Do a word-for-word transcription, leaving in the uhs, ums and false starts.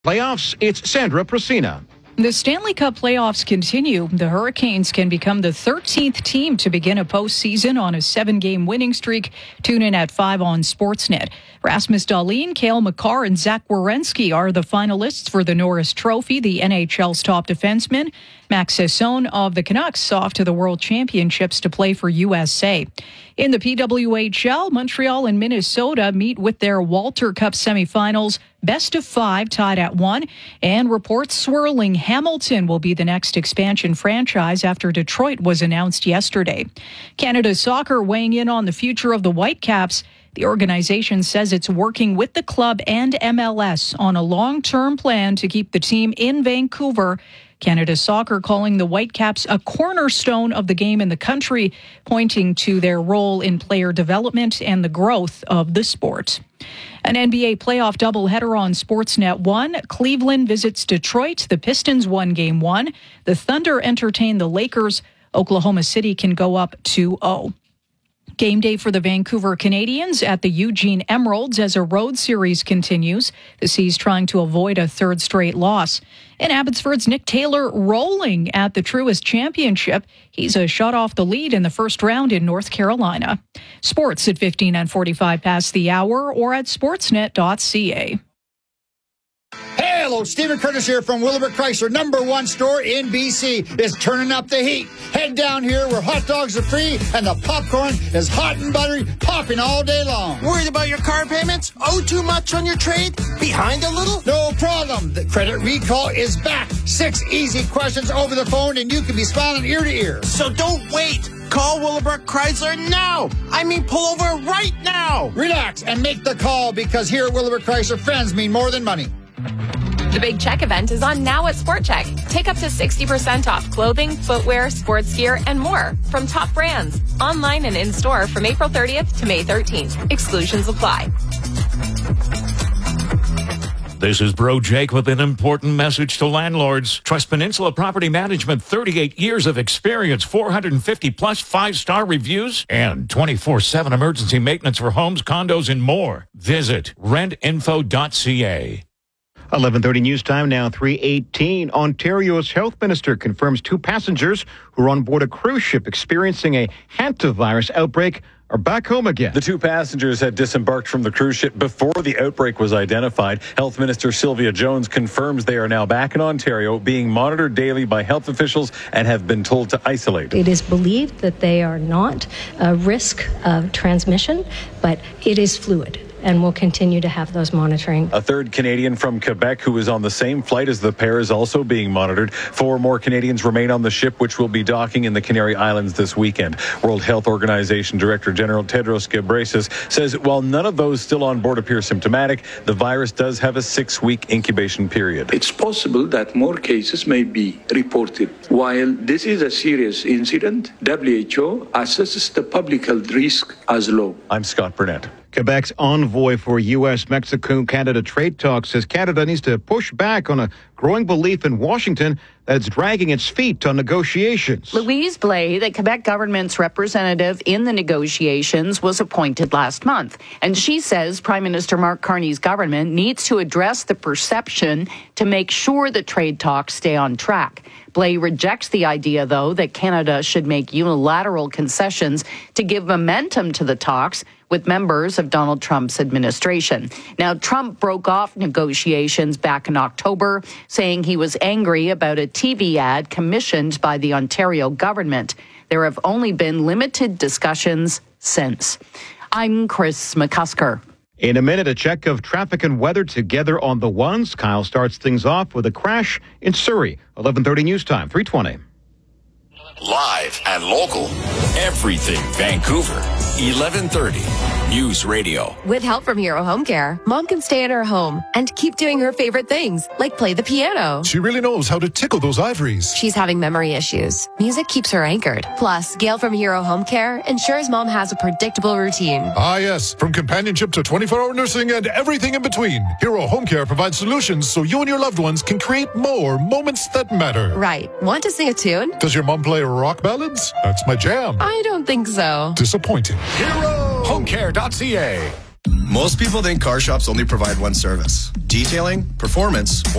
Playoffs, it's Sandra Procina. The Stanley Cup playoffs continue. The Hurricanes can become the thirteenth team to begin a postseason on a seven-game winning streak. Tune in at five on Sportsnet. Rasmus Dahlin, Cale Makar, and Zach Werenski are the finalists for the Norris Trophy, the N H L's top defenseman. Max Sasson of the Canucks off to the World Championships to play for U S A. In the P W H L, Montreal and Minnesota meet with their Walter Cup semifinals. Best of five tied at one, and reports swirling Hamilton will be the next expansion franchise after Detroit was announced yesterday. Canada Soccer weighing in on the future of the Whitecaps. The organization says it's working with the club and M L S on a long-term plan to keep the team in Vancouver. Canada Soccer calling the Whitecaps a cornerstone of the game in the country, pointing to their role in player development and the growth of the sport. An N B A playoff doubleheader on Sportsnet one. Cleveland visits Detroit. The Pistons won game one. The Thunder entertain the Lakers. Oklahoma City can go up two oh. Game day for the Vancouver Canadians at the Eugene Emeralds as a road series continues. The Seas trying to avoid a third straight loss. And Abbotsford's Nick Taylor rolling at the Truist Championship. He's a shot off the lead in the first round in North Carolina. Sports at fifteen and forty-five past the hour or at sportsnet dot c a. Hey, hello, Stephen Curtis here from Willowbrook Chrysler, number one store in B C, is turning up the heat. Head down here where hot dogs are free and the popcorn is hot and buttery, popping all day long. Worried about your car payments? Owe too much on your trade? Behind a little? No problem. The credit recall is back. Six easy questions over the phone and you can be smiling ear to ear. So don't wait. Call Willowbrook Chrysler now. I mean, pull over right now. Relax and make the call because here at Willowbrook Chrysler, friends mean more than money. The Big Check event is on now at Sport Check. Take up to sixty percent off clothing, footwear, sports gear, and more from top brands. Online and in-store from April thirtieth to May thirteenth. Exclusions apply. This is Bro Jake with an important message to landlords. Trust Peninsula Property Management, thirty-eight years of experience, four hundred fifty plus five-star reviews, and twenty-four seven emergency maintenance for homes, condos, and more. Visit rent info dot c a. eleven thirty news time now, three eighteen. Ontario's health minister confirms two passengers who were on board a cruise ship experiencing a hantavirus outbreak are back home again. The two passengers had disembarked from the cruise ship before the outbreak was identified. Health Minister Sylvia Jones confirms they are now back in Ontario, being monitored daily by health officials and have been told to isolate. It is believed that they are not a risk of transmission, but it is fluid. And we'll continue to have those monitoring. A third Canadian from Quebec who was on the same flight as the pair is also being monitored. Four more Canadians remain on the ship, which will be docking in the Canary Islands this weekend. World Health Organization Director General Tedros Ghebreyesus says while none of those still on board appear symptomatic, the virus does have a six-week incubation period. It's possible that more cases may be reported. While this is a serious incident, W H O assesses the public health risk as low. I'm Scott Burnett. Quebec's envoy for U S Mexico-Canada trade talks says Canada needs to push back on a growing belief in Washington that it's dragging its feet on negotiations. Louise Blais, the Quebec government's representative in the negotiations, was appointed last month. And she says Prime Minister Mark Carney's government needs to address the perception to make sure the trade talks stay on track. Blais rejects the idea, though, that Canada should make unilateral concessions to give momentum to the talks with members of Donald Trump's administration. Now, Trump broke off negotiations back in October, saying he was angry about a T V ad commissioned by the Ontario government. There have only been limited discussions since. I'm Chris McCusker. In a minute, a check of traffic and weather together on the ones. Kyle starts things off with a crash in Surrey. eleven thirty news time, three twenty. Live and local. Everything Vancouver. eleven thirty News Radio. With help from Hero Home Care, Mom can stay in her home and keep doing her favorite things, like play the piano. She really knows how to tickle those ivories. She's having memory issues. Music keeps her anchored. Plus, Gail from Hero Home Care ensures Mom has a predictable routine. Ah, yes. From companionship to twenty-four hour nursing and everything in between. Hero Home Care provides solutions so you and your loved ones can create more moments that matter. Right. Want to sing a tune? Does your mom play rock ballads? That's my jam. I don't think so. Disappointing. Hero Home Care dot c a. Most people think car shops only provide one service: detailing, performance,